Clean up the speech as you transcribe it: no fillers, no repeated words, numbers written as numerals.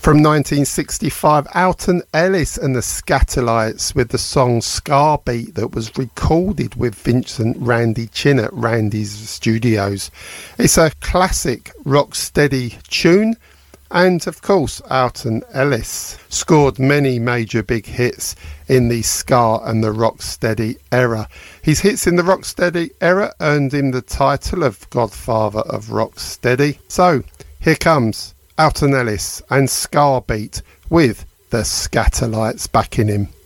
From 1965, Alton Ellis and the Skatalites with the song Scar Beat that was recorded with Vincent Randy Chin at Randy's Studios. It's a classic rock-steady tune, and of course Alton Ellis scored many major big hits in the ska and the rock-steady era. His hits in the rock-steady era earned him the title of Godfather of Rock-steady. So here comes Alton Ellis and Scar Beat with the Skatalites backing him.